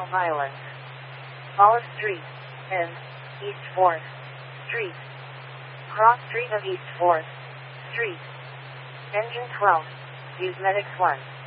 violence. Olive Street. N. East 4th Street. Cross Street of East 4th Street. Engine 12. Use Medics 1.